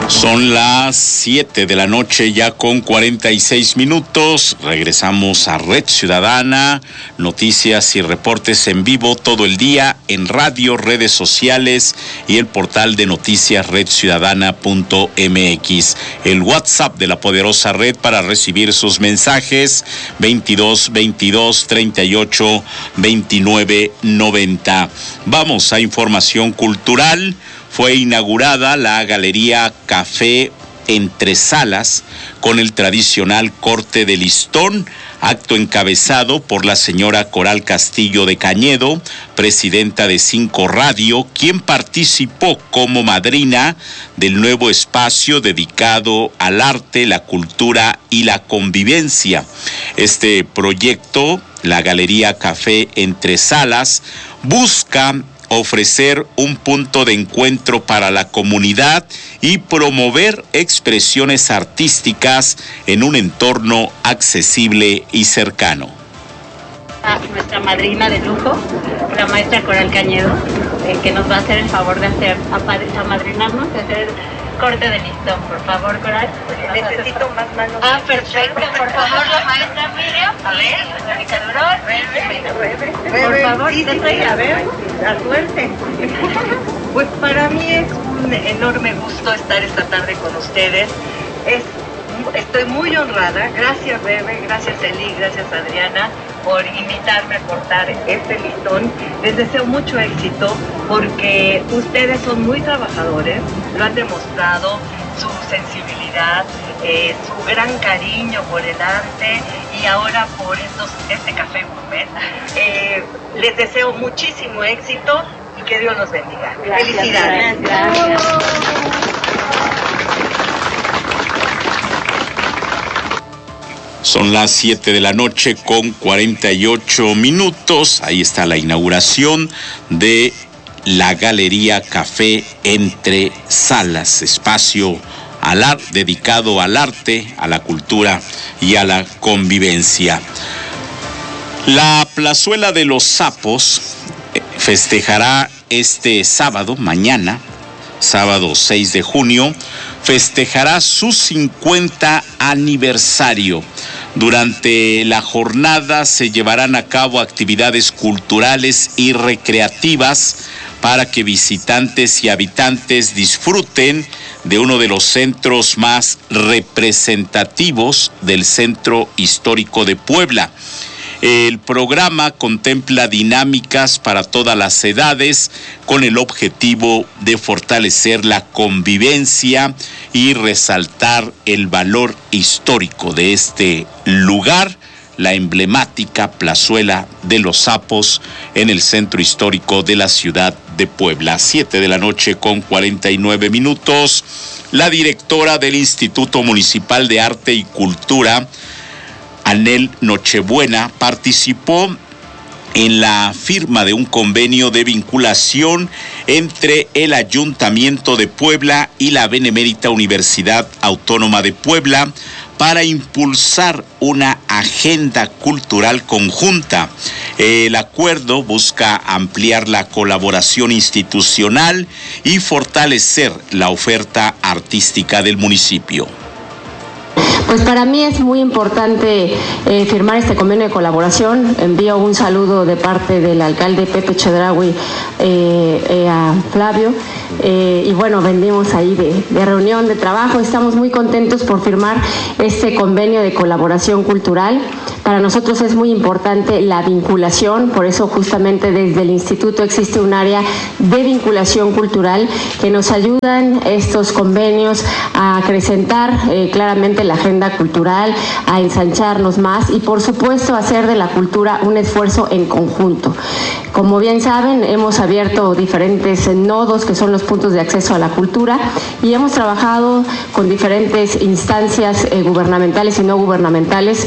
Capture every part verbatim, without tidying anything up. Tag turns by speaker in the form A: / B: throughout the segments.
A: Son las siete de la noche ya con cuarenta y seis minutos. Regresamos a Red Ciudadana, noticias y reportes en vivo todo el día en radio, redes sociales y el portal de noticias red ciudadana punto m x. El WhatsApp de la poderosa red para recibir sus mensajes veintidós veintidós treinta y ocho veintinueve noventa. Vamos a información cultural. Fue inaugurada la Galería Café Entre Salas con el tradicional corte de listón, acto encabezado por la señora Coral Castillo de Cañedo, presidenta de Cinco Radio, quien participó como madrina del nuevo espacio dedicado al arte, la cultura y la convivencia. Este proyecto, la Galería Café Entre Salas, busca ofrecer un punto de encuentro para la comunidad y promover expresiones artísticas en un entorno accesible y cercano.
B: A nuestra madrina de lujo, la maestra Coral Cañedo, eh, que nos va a hacer el favor de hacer, a madrinarnos, de hacer corte de listón. Por favor, Coral.
C: Necesito más manos.
B: Ah, perfecto. Por favor, la maestra Miriam. A ver, por favor,
C: sí, sí, sí, a ver, la suerte. Pues para mí es un enorme gusto estar esta tarde con ustedes. Es, estoy muy honrada. Gracias, Bebe, gracias, Eli, gracias, Adriana, por invitarme a cortar este listón. Les deseo mucho éxito porque ustedes son muy trabajadores, lo han demostrado, su sensibilidad, eh, su gran cariño por el arte y ahora por estos, este café gourmet. Eh, les deseo muchísimo éxito y que Dios los bendiga.
B: Gracias,
C: Felicidades.
B: Gracias.
A: Son las siete de la noche con cuarenta y ocho minutos. Ahí está la inauguración de la Galería Café Entre Salas, espacio al ar, dedicado al arte, a la cultura y a la convivencia. La Plazuela de los Sapos festejará este sábado, mañana, sábado seis de junio, festejará su cincuenta aniversario. Durante la jornada se llevarán a cabo actividades culturales y recreativas para que visitantes y habitantes disfruten de uno de los centros más representativos del Centro Histórico de Puebla. El programa contempla dinámicas para todas las edades con el objetivo de fortalecer la convivencia y resaltar el valor histórico de este lugar, la emblemática Plazuela de los Sapos en el centro histórico de la ciudad de Puebla. Siete de la noche con cuarenta y nueve minutos. La directora del Instituto Municipal de Arte y Cultura, Anel Nochebuena, participó en la firma de un convenio de vinculación entre el Ayuntamiento de Puebla y la Benemérita Universidad Autónoma de Puebla para impulsar una agenda cultural conjunta. El acuerdo busca ampliar la colaboración institucional y fortalecer la oferta artística del municipio.
D: Pues para mí es muy importante eh, firmar este convenio de colaboración. Envío un saludo de parte del alcalde Pepe Chedraui eh, eh, a Flavio. Eh, y bueno, venimos ahí de, de reunión de trabajo. Estamos muy contentos por firmar este convenio de colaboración cultural. Para nosotros es muy importante la vinculación, por eso justamente desde el instituto existe un área de vinculación cultural que nos ayudan estos convenios a acrecentar eh, claramente la agenda cultural, a ensancharnos más y por supuesto hacer de la cultura un esfuerzo en conjunto. Como bien saben, hemos abierto diferentes nodos que son los puntos de acceso a la cultura y hemos trabajado con diferentes instancias eh, gubernamentales y no gubernamentales.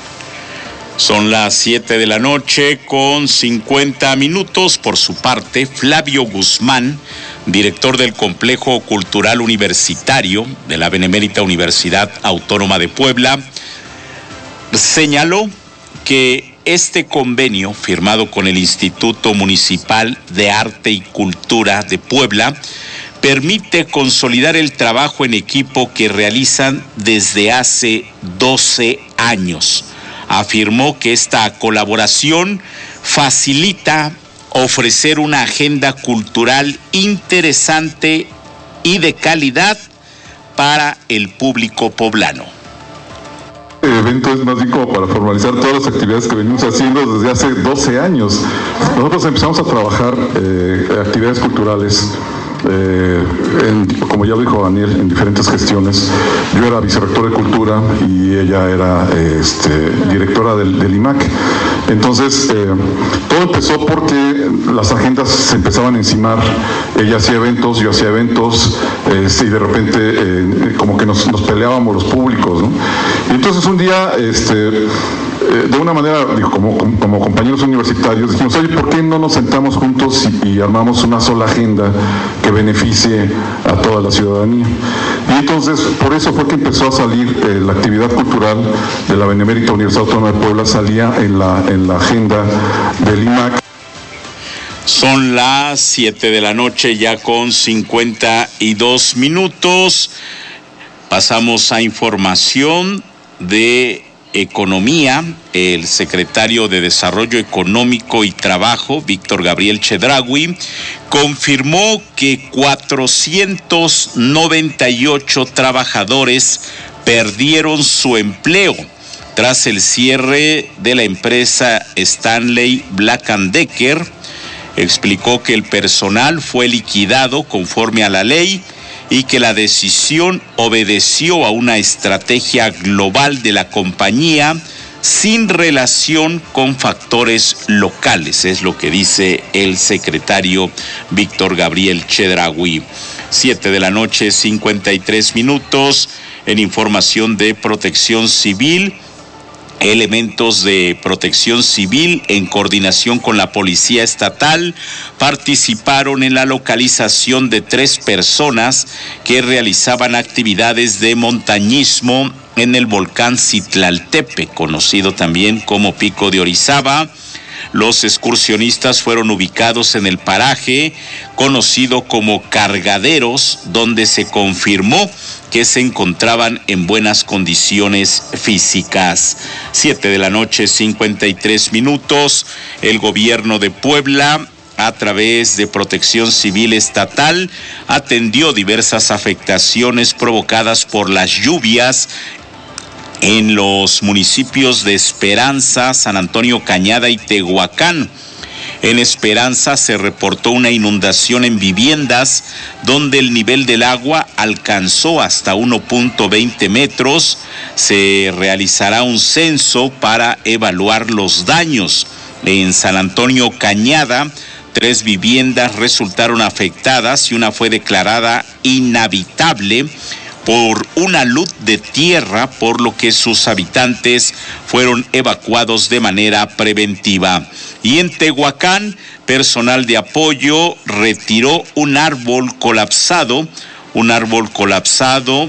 A: Son las siete de la noche con cincuenta minutos. Por su parte, Flavio Guzmán, director del Complejo Cultural Universitario de la Benemérita Universidad Autónoma de Puebla, señaló que este convenio firmado con el Instituto Municipal de Arte y Cultura de Puebla permite consolidar el trabajo en equipo que realizan desde hace doce años. Afirmó que esta colaboración facilita ofrecer una agenda cultural interesante y de calidad para el público poblano.
E: El evento es más bien como para formalizar todas las actividades que venimos haciendo desde hace doce años. Nosotros empezamos a trabajar eh, actividades culturales, eh, en, como ya lo dijo Daniel, en diferentes gestiones. Yo era vicerrector de Cultura y ella era eh, este, directora del, del I M A C. Entonces, eh, todo empezó porque las agendas se empezaban a encimar. Ella hacía eventos, yo hacía eventos, eh, y de repente eh, como que nos, nos peleábamos los públicos, ¿no? Y entonces un día, este, eh, de una manera, digo, como, como compañeros universitarios, dijimos, oye, ¿por qué no nos sentamos juntos y, y armamos una sola agenda que beneficie a toda la ciudadanía? Y entonces, por eso fue que empezó a salir eh, la actividad cultural de la Benemérita Universidad Autónoma de Puebla, salía en la, en la agenda del I M A C.
A: Son las siete de la noche ya con cincuenta y dos minutos. Pasamos a información de economía. El secretario de Desarrollo Económico y Trabajo, Víctor Gabriel Chedraui, confirmó que cuatrocientos noventa y ocho trabajadores perdieron su empleo tras el cierre de la empresa Stanley Black and Decker. Explicó que el personal fue liquidado conforme a la ley y que la decisión obedeció a una estrategia global de la compañía sin relación con factores locales, es lo que dice el secretario Víctor Gabriel Chedraui. Siete de la noche, cincuenta y tres minutos, en información de Protección Civil. Elementos de Protección Civil, en coordinación con la Policía Estatal, participaron en la localización de tres personas que realizaban actividades de montañismo en el volcán Citlaltepe, conocido también como Pico de Orizaba. Los excursionistas fueron ubicados en el paraje conocido como Cargaderos, donde se confirmó que se encontraban en buenas condiciones físicas. Siete de la noche, cincuenta y tres minutos. El gobierno de Puebla, a través de Protección Civil Estatal, atendió diversas afectaciones provocadas por las lluvias en los municipios de Esperanza, San Antonio Cañada y Tehuacán. En Esperanza se reportó una inundación en viviendas donde el nivel del agua alcanzó hasta uno punto veinte metros. Se realizará un censo para evaluar los daños. En San Antonio Cañada, tres viviendas resultaron afectadas y una fue declarada inhabitable por una luz de tierra, por lo que sus habitantes fueron evacuados de manera preventiva. Y en Tehuacán, personal de apoyo retiró un árbol colapsado, un árbol colapsado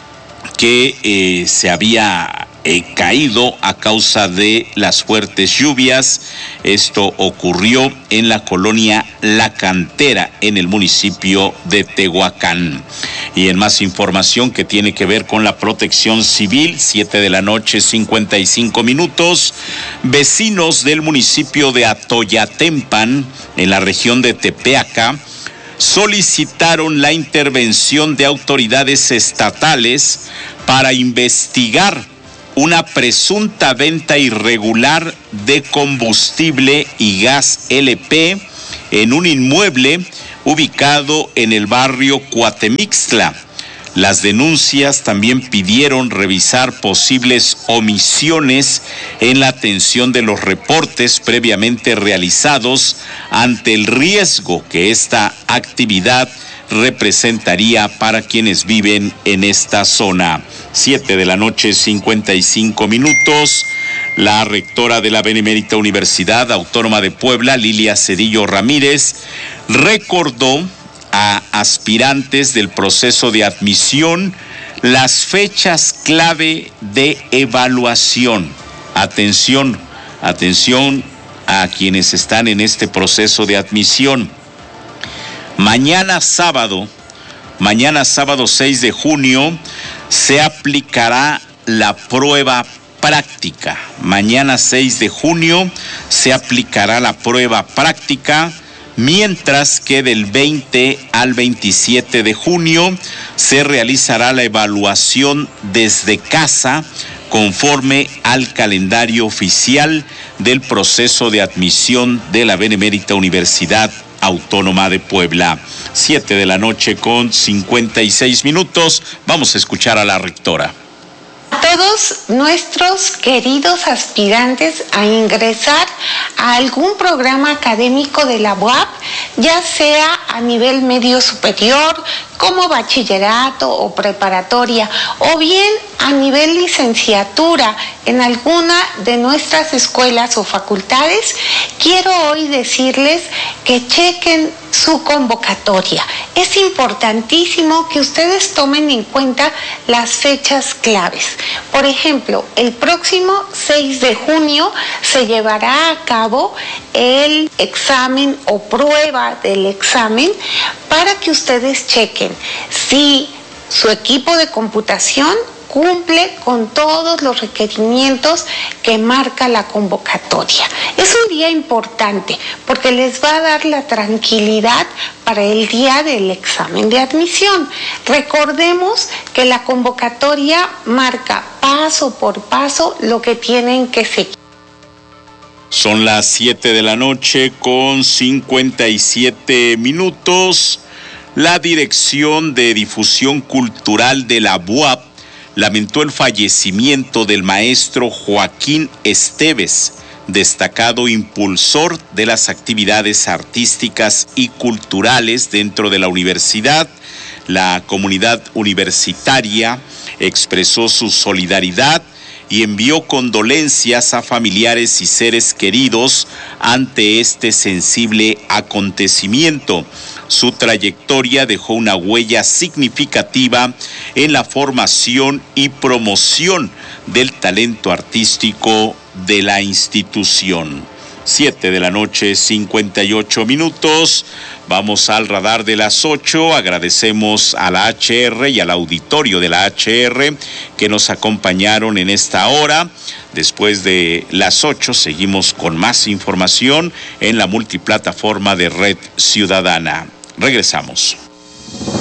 A: que eh, se había eh, caído a causa de las fuertes lluvias. Esto ocurrió en la colonia La Cantera, en el municipio de Tehuacán. Y en más información que tiene que ver con la Protección Civil, siete de la noche, cincuenta y cinco minutos, vecinos del municipio de Atoyatempan, en la región de Tepeaca, solicitaron la intervención de autoridades estatales para investigar una presunta venta irregular de combustible y gas L P en un inmueble ubicado en el barrio Cuatemixtla. Las denuncias también pidieron revisar posibles omisiones en la atención de los reportes previamente realizados ante el riesgo que esta actividad representaría para quienes viven en esta zona. Siete de la noche, cincuenta y cinco minutos. La rectora de la Benemérita Universidad Autónoma de Puebla, Lilia Cedillo Ramírez, recordó a aspirantes del proceso de admisión las fechas clave de evaluación. Atención, atención a quienes están en este proceso de admisión. Mañana sábado, Mañana sábado seis de junio se aplicará la prueba práctica. Mañana seis de junio se aplicará la prueba práctica, mientras que del veinte al veintisiete de junio se realizará la evaluación desde casa conforme al calendario oficial del proceso de admisión de la Benemérita Universidad Autónoma de Puebla. Siete de la noche con cincuenta y seis minutos. Vamos a escuchar a la rectora.
F: A todos nuestros queridos aspirantes a ingresar a algún programa académico de la U A P, ya sea a nivel medio superior, como bachillerato o preparatoria, o bien a nivel licenciatura en alguna de nuestras escuelas o facultades, quiero hoy decirles que chequen su convocatoria. Es importantísimo que ustedes tomen en cuenta las fechas claves. Por ejemplo, el próximo seis de junio se llevará a cabo el examen o prueba del examen para que ustedes chequen si su equipo de computación cumple con todos los requerimientos que marca la convocatoria. Es un día importante porque les va a dar la tranquilidad para el día del examen de admisión. Recordemos que la convocatoria marca paso por paso lo que tienen que seguir.
A: Son las siete de la noche con cincuenta y siete minutos. La Dirección de Difusión Cultural de la U A P lamentó el fallecimiento del maestro Joaquín Esteves, destacado impulsor de las actividades artísticas y culturales dentro de la universidad. La comunidad universitaria expresó su solidaridad y envió condolencias a familiares y seres queridos ante este sensible acontecimiento. Su trayectoria dejó una huella significativa en la formación y promoción del talento artístico de la institución. Siete de la noche, cincuenta y ocho minutos. Vamos al radar de las ocho. Agradecemos a la H R y al auditorio de la H R que nos acompañaron en esta hora. Después de las ocho seguimos con más información en la multiplataforma de Red Ciudadana. Regresamos.